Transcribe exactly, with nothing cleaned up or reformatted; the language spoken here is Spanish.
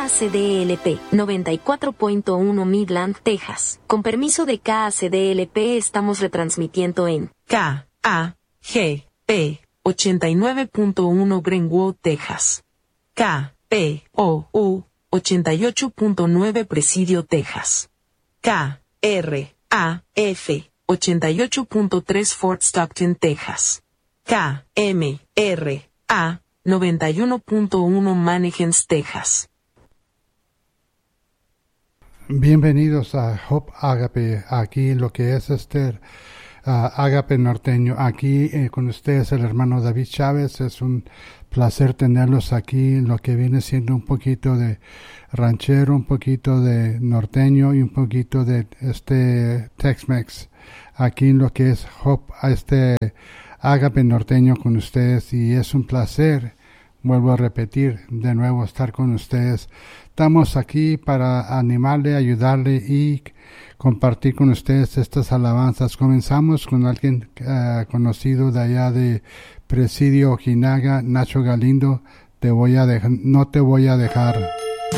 C D L P, noventa y cuatro punto uno Midland, Texas. Con permiso de K C D L P estamos retransmitiendo en K A G P ochenta y nueve punto uno Greenwood, Texas. K P O U ochenta y ocho punto nueve Presidio, Texas. K R A F ochenta y ocho punto tres Fort Stockton, Texas. K M R A noventa y uno punto uno Mannequins, Texas. Bienvenidos a Hope Agape, aquí lo que es este uh, Agape Norteño. Aquí eh, con ustedes el hermano David Chávez. Es un placer tenerlos aquí, lo que viene siendo un poquito de ranchero, un poquito de norteño y un poquito de este Tex-Mex. Aquí en lo que es Hope, este Agape Norteño con ustedes, y es un placer, vuelvo a repetir, de nuevo estar con ustedes. Estamos aquí para animarle, ayudarle y compartir con ustedes estas alabanzas. Comenzamos con alguien uh, conocido de allá de Presidio Ojinaga, Nacho Galindo. Te voy a dejar, no te voy a dejar.